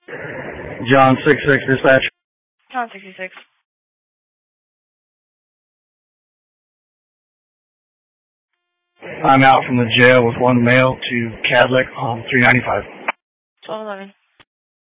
John 66 dispatch. John 66. I'm out from the jail with one male to Cadlick on 395. 1211.